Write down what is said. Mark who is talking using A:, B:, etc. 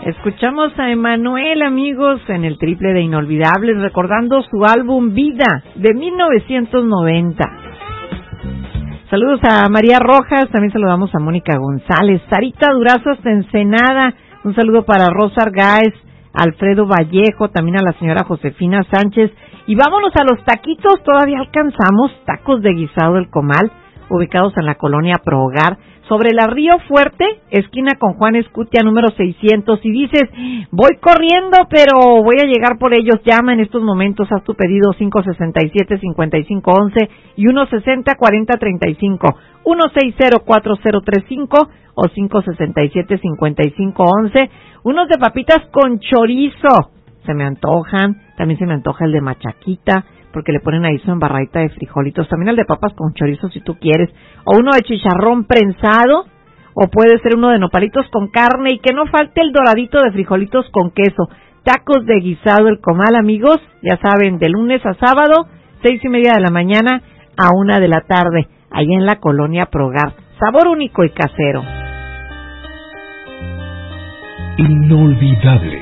A: Escuchamos a Emanuel, amigos, en el triple de Inolvidables, recordando su álbum Vida, de 1990. Saludos a María Rojas, también saludamos a Mónica González, Sarita Durazo hasta Ensenada, un saludo para Rosa Argáez, Alfredo Vallejo, también a la señora Josefina Sánchez. Y vámonos a los taquitos, todavía alcanzamos tacos de guisado del Comal, ubicados en la colonia Pro Hogar, sobre la Río Fuerte, esquina con Juan Escutia, número 600, y dices, voy corriendo, pero voy a llegar por ellos. Llama en estos momentos, haz tu pedido 567-5511 y 160-4035, 160-4035 o 567-5511. Unos de papitas con chorizo, se me antojan, también se me antoja el de machaquita, porque le ponen ahí su embarradita de frijolitos, también el de papas con chorizo si tú quieres, o uno de chicharrón prensado, o puede ser uno de nopalitos con carne, y que no falte el doradito de frijolitos con queso. Tacos de guisado El Comal, amigos, ya saben, de lunes a sábado, 6:30 de la mañana a 1 de la tarde, ahí en la colonia Pro Hogar. Sabor único y casero.
B: Inolvidable.